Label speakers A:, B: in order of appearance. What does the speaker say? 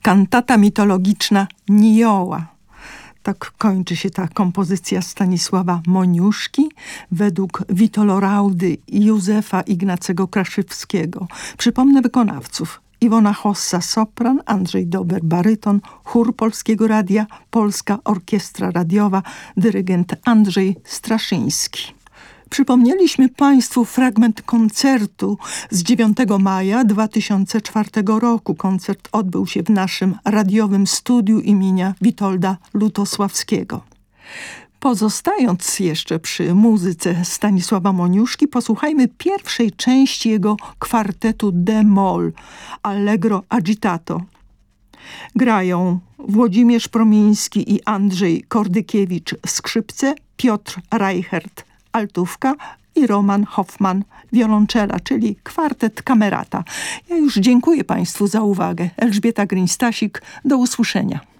A: Kantata mitologiczna Nioła. Tak kończy się ta kompozycja Stanisława Moniuszki według Witoloraudy i Józefa Ignacego Kraszywskiego. Przypomnę wykonawców: Iwona Hossa sopran, Andrzej Dober baryton, chór Polskiego Radia, Polska Orkiestra Radiowa, dyrygent Andrzej Straszyński. Przypomnieliśmy Państwu fragment koncertu z 9 maja 2004 roku. Koncert odbył się w naszym radiowym studiu imienia Witolda Lutosławskiego. Pozostając jeszcze przy muzyce Stanisława Moniuszki, posłuchajmy pierwszej części jego kwartetu d-moll Allegro agitato. Grają Włodzimierz Promiński i Andrzej Kordykiewicz skrzypce, Piotr Reichert altówka i Roman Hoffman wiolonczela, czyli kwartet Kamerata. Ja już dziękuję Państwu za uwagę. Elżbieta Gryń-Stasik, do usłyszenia.